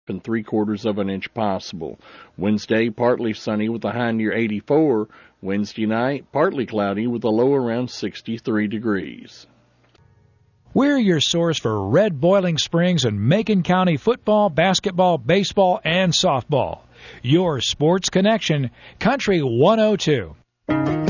and 3/4 of an inch possible. Wednesday, partly sunny with a high near 84. Wednesday night, partly cloudy with a low around 63 degrees. We're your source for Red Boiling Springs and Macon County football, basketball, baseball, and softball. Your sports connection, Country 102.